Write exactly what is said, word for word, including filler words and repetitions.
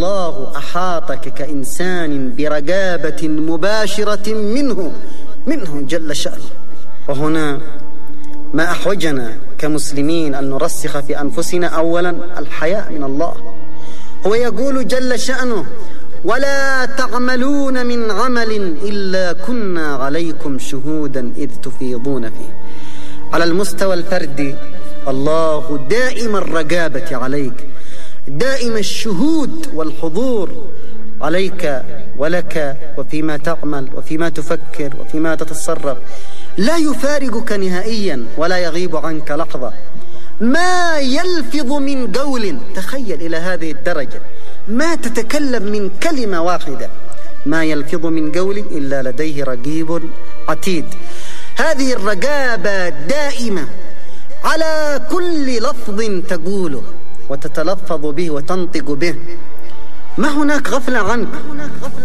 الله أحاطك كإنسان برقابة مباشرة منه منه جل شأنه. وهنا ما أحوجنا كمسلمين أن نرسخ في أنفسنا أولا الحياء من الله. هو يقول جل شأنه: ولا تعملون من عمل إلا كنا عليكم شهودا إذ تفيضون فيه. على المستوى الفردي الله دائم الرقابة عليك، دائم الشهود والحضور عليك ولك وفيما تعمل وفيما تفكر وفيما تتصرف، لا يفارقك نهائيا ولا يغيب عنك لحظة. ما يلفظ من قول، تخيل إلى هذه الدرجة، ما تتكلم من كلمة واحدة، ما يلفظ من قول إلا لديه رقيب عتيد. هذه الرقابة دائمة على كل لفظ تقوله وتتلفظ به وتنطق به، ما هناك غفلة عنك.